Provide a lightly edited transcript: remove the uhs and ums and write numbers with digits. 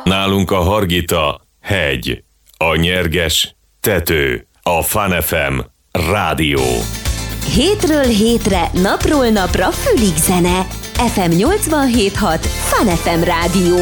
Nálunk a Hargita hegy, a Nyerges tető, a Fun FM rádió. Hétről hétre, napról napra fülig zene. FM 87.6 Fun FM rádió.